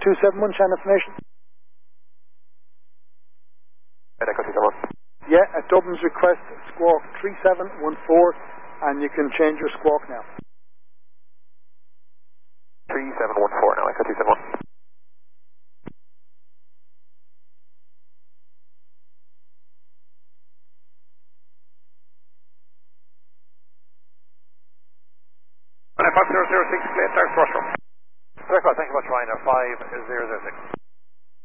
271, channel information. Echo 271. Yeah, at Dublin's request, squawk 3714, and you can change your squawk now. 3714 now, Echo 271. And 5006, clear, start crossroom. Very well, thank you much, Ryanair 5006.